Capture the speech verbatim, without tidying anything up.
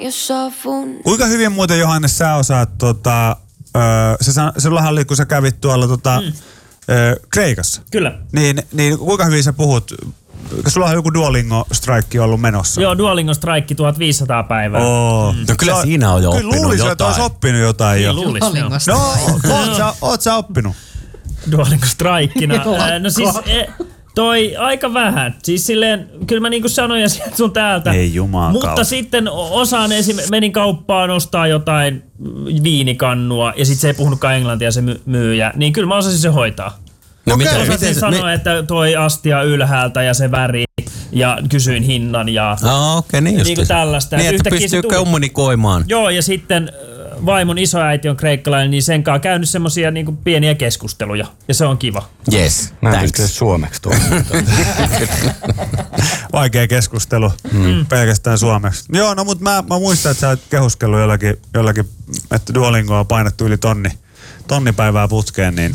Kuinka hyvin muuten, Johannes, sä osaat, tota, öö, se, sinullahan oli, kun sä kävit tuolla tota, mm. öö, Kreikassa. Kyllä. Niin, niin kuinka hyvin sä puhut? Sulla on joku Duolingo-strike ollut menossa. Joo, Duolingo-strike tuhatviisisataa päivää. Oo. Mm. No kyllä so, siinä on jo oppinut jotain. Luulisin, että olisi oppinut jotain niin, jo. Luulis, no, oot sä, oot sä oppinut? Duolingo-strikina. no siis... E, Toi aika vähän. Siis silleen, kyllä mä niinku sanoin ja sieltä sun täältä. Ei juman Mutta kautta. sitten osaan esim. Menin kauppaan ostaa jotain viinikannua ja sitten se ei puhunutkaan englantia se my- myyjä. Niin kyllä mä osasin se hoitaa. No okay. miten, Osasin miten sanoa, me... että toi astia ylhäältä ja se väri ja kysyin hinnan ja oh, okay, niin niinku tällaista. Niin, että pystyy kommunikoimaan. Joo, ja sitten vaimon isoäiti on kreikkalainen, niin sen kanssa käynyt semmosia niinku pieniä keskusteluja. Ja se on kiva. Yes, mä en pysty suomeksi tuolla. Vaikea keskustelu, mm. pelkästään suomeksi. Joo, no mutta mä, mä muistan, että sä oot kehuskellut jollakin, jollakin että Duolingoa on painettu yli tonni, tonnipäivää putkeen, niin